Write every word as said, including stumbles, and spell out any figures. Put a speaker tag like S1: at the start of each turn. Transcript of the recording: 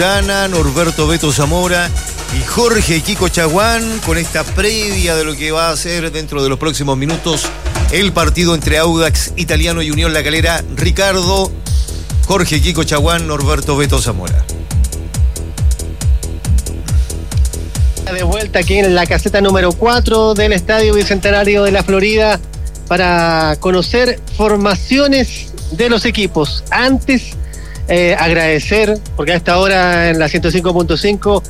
S1: Norberto Beto Zamora y Jorge Kiko Chaguán con esta previa de lo que va a ser dentro de los próximos minutos el partido entre Audax Italiano y Unión La Calera. Ricardo, Jorge Kiko Chaguán, Norberto Beto Zamora.
S2: De vuelta aquí en la caseta número cuatro del Estadio Bicentenario de la Florida para conocer formaciones de los equipos. Antes, eh, agradecer, porque a esta hora en la ciento cinco punto cinco